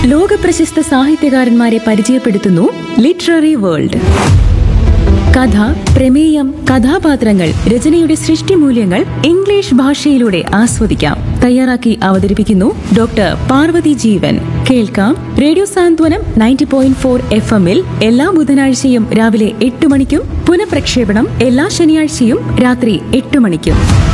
ലോകപ്രശസ്ത സാഹിത്യകാരന്മാരെ പരിചയപ്പെടുത്തുന്നു literary world. കഥ, പ്രമേയം, കഥാപാത്രങ്ങൾ, രചനയുടെ സൃഷ്ടിമൂല്യങ്ങൾ ഇംഗ്ലീഷ് ഭാഷയിലൂടെ ആസ്വദിക്കാം. തയ്യാറാക്കി അവതരിപ്പിക്കുന്നു പാർവതി ജീവൻ. കേൾക്കാം റേഡിയോ സാന്ത്വനം 90.4 FM എല്ലാ ബുധനാഴ്ചയും രാവിലെ 8 മണിക്കും പുനഃപ്രക്ഷേപണം എല്ലാ ശനിയാഴ്ചയും രാത്രി 8 മണിക്കും.